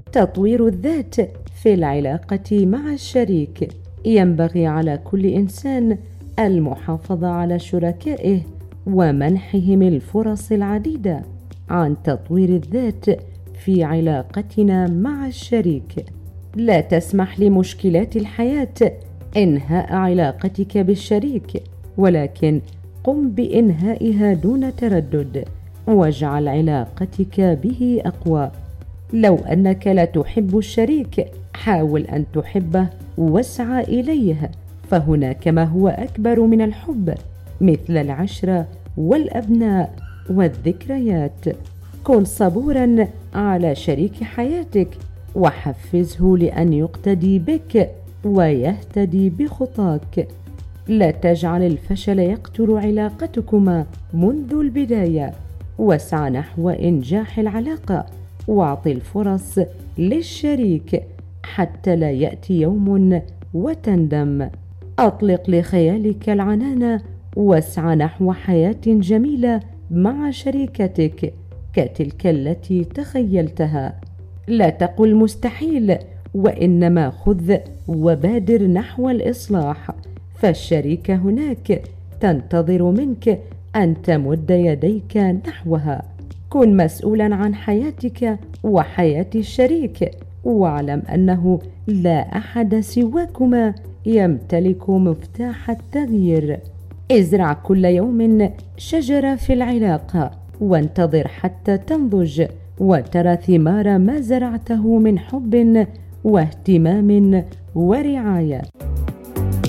تطوير الذات في العلاقة مع الشريك. ينبغي على كل إنسان المحافظة على شركائه ومنحهم الفرص العديدة عن تطوير الذات في علاقتنا مع الشريك. لا تسمح لمشكلات الحياة إنهاء علاقتك بالشريك، ولكن قم بإنهائها دون تردد، واجعل علاقتك به أقوى. لو أنك لا تحب الشريك، حاول أن تحبه واسعى إليه، فهناك ما هو أكبر من الحب، مثل العشرة والأبناء والذكريات. كن صبوراً على شريك حياتك، وحفزه لأن يقتدي بك ويهتدي بخطاك. لا تجعل الفشل يقتل علاقتكما منذ البداية، واسعى نحو إنجاح العلاقة، واعطي الفرص للشريك حتى لا يأتي يوم وتندم. أطلق لخيالك العنان، واسعى نحو حياة جميلة مع شريكتك كتلك التي تخيلتها. لا تقل مستحيل، وإنما خذ وبادر نحو الإصلاح، فالشريكة هناك تنتظر منك أن تمد يديك نحوها. كن مسؤولا عن حياتك وحياة الشريك، واعلم أنه لا أحد سواكما يمتلك مفتاح التغيير. ازرع كل يوم شجرة في العلاقة، وانتظر حتى تنضج وترى ثمار ما زرعته من حب واهتمام ورعاية.